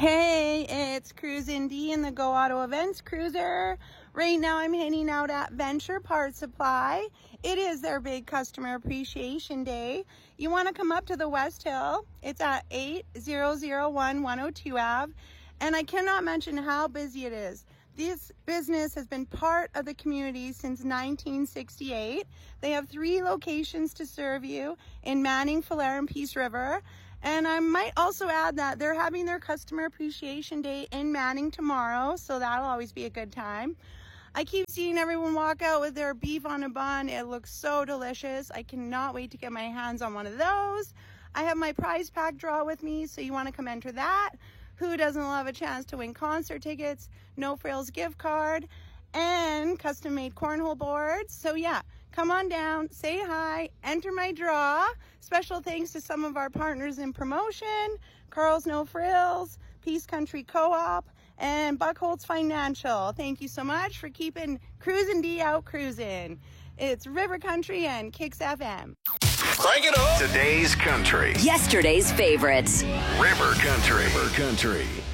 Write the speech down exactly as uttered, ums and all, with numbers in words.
Hey, it's Cruisin' D in the Go Auto Events Cruiser. Right now I'm hanging out at Venture Parts Supply. It is their big customer appreciation day. You want to come up to the West Hill. It's at eight thousand one one oh two Ave. And I cannot mention how busy it is. This business has been part of the community since nineteen sixty-eight. They have three locations to serve you in Manning, Falher, and Peace River. And I might also add that they're having their Customer Appreciation Day in Manning tomorrow, so that'll always be a good time. I keep seeing everyone walk out with their beef on a bun. It looks so delicious. I cannot wait to get my hands on one of those. I have my prize pack draw with me, so you want to come enter that. Who doesn't love a chance to win concert tickets, No Frills gift card, and custom-made cornhole boards? So yeah, come on down, say hi, enter my draw. Special thanks to some of our partners in promotion, Carl's No Frills, Peace Country Co-op, and Buckholz Financial. Thank you so much for keeping Cruisin' D out cruising. It's River Country and Kicks F M. Crank it up. Today's country. Yesterday's favorites. River Country. River Country.